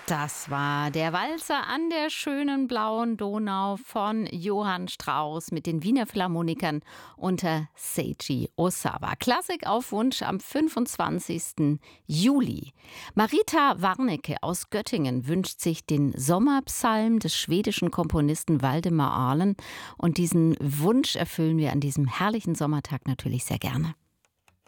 Das war der Walzer an der schönen blauen Donau von Johann Strauss mit den Wiener Philharmonikern unter Seiji Osawa. Klassik auf Wunsch am 25. Juli. Marita Warnecke aus Göttingen wünscht sich den Sommerpsalm des schwedischen Komponisten Waldemar Ahlén. Und diesen Wunsch erfüllen wir an diesem herrlichen Sommertag natürlich sehr gerne.